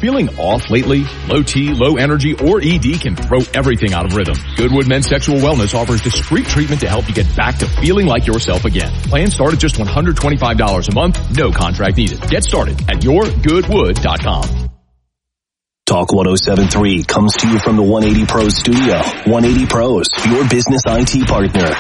feeling off lately? Low T, low energy, or ED can throw everything out of rhythm. Goodwood Men's Sexual Wellness offers discreet treatment to help you get back to feeling like yourself again. Plans start at just $125 a month. No contract needed. Get started at yourgoodwood.com. Talk 107.3 comes to you from the 180 Pros studio. 180 Pros, your business IT partner.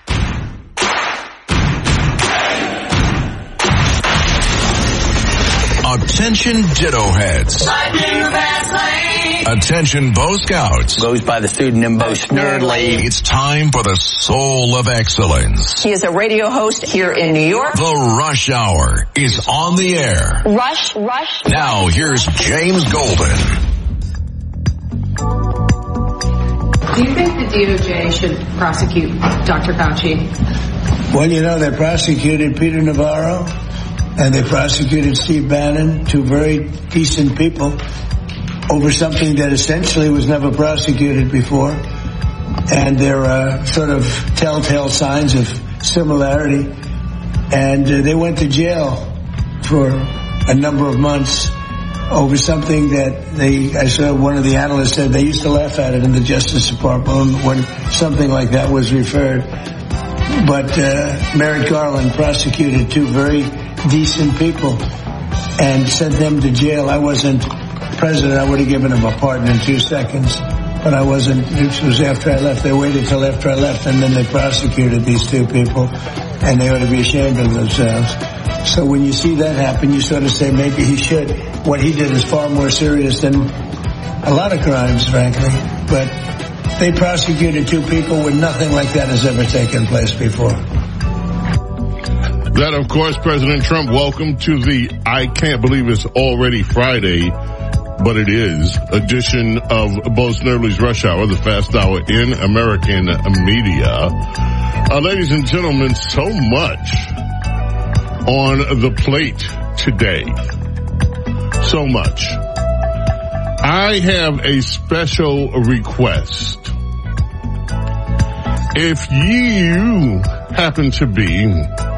Attention Ditto Heads. Attention Bo Scouts. Goes by the pseudonym Bo Snerdley. It's time for the Soul of Excellence. He is a radio host here in New York. The Rush Hour is on the air. Rush. Now here's James Golden. Do you think the DOJ should prosecute Dr. Fauci? Well, they prosecuted Peter Navarro and they prosecuted Steve Bannon, two very decent people, over something that essentially was never prosecuted before. And there are sort of telltale signs of similarity. And they went to jail for a number of months over something that I saw one of the analysts said they used to laugh at it in the Justice Department when something like that was referred. But Merrick Garland prosecuted two very decent people and sent them to jail. I wasn't president. I would have given them a pardon in 2 seconds. But I wasn't. This was after I left. They waited till after I left, and then they prosecuted these two people, and they ought to be ashamed of themselves. So when you see that happen, you sort of say maybe he should. What he did is far more serious than a lot of crimes, frankly. But they prosecuted two people when nothing like that has ever taken place before. That, of course, President Trump, welcome to the I Can't Believe It's Already Friday, but it is, edition of Bo Snerdley's Rush Hour, the fast hour in American media. Ladies and gentlemen, so much on the plate today. So much. I have a special request. If you happen to be